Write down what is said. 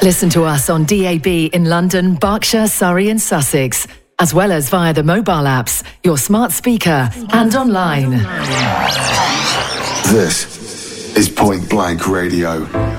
Listen to us on DAB in London, Berkshire, Surrey and Sussex, as well as via the mobile apps, your smart speaker and online. This is Point Blank Radio.